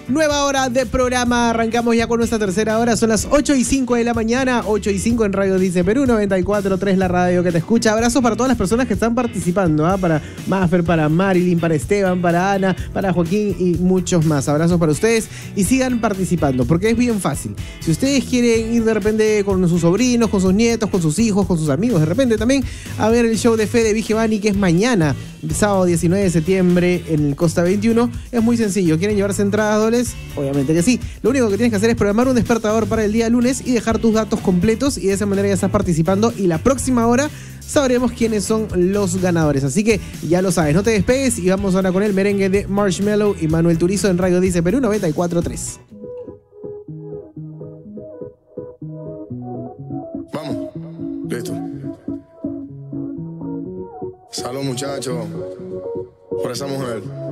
Nueva hora de programa, arrancamos ya con nuestra tercera hora, son las 8:05 de la mañana, 8:05 en Radio Dice Perú, 94.3 la radio que te escucha. Abrazos para todas las personas que están participando, para Maffer, para Marilyn, para Esteban, para Ana, para Joaquín y muchos más. Abrazos para ustedes y sigan participando, porque es bien fácil. Si ustedes quieren ir de repente con sus sobrinos, con sus nietos, con sus hijos, con sus amigos, de repente también a ver el show de Fede Vigevani, que es mañana, sábado 19 de septiembre en el Costa 21, es muy sencillo. ¿Quieren llevarse entradas dobles? Obviamente que sí. Lo único que tienes que hacer es programar un despertador para el día lunes y dejar tus datos completos, y de esa manera ya estás participando, y la próxima hora sabremos quiénes son los ganadores. Así que ya lo sabes, no te despegues y vamos ahora con el merengue de Marshmello y Manuel Turizo en Radio Dice Perú 94.3. Vamos, listo. Salud, muchachos, por esa mujer.